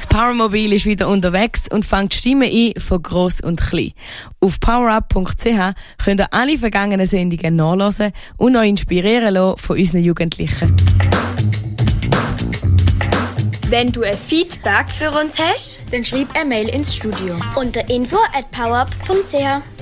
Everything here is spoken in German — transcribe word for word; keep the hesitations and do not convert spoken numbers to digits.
Powermobil ist wieder unterwegs und fängt Stimmen ein von gross und klein. Auf powerup punkt c h könnt ihr alle vergangenen Sendungen nachhören und euch inspirieren lassen von unseren Jugendlichen. Wenn du ein Feedback für uns hast, dann schreib eine Mail ins Studio unter info at powerup punkt c h.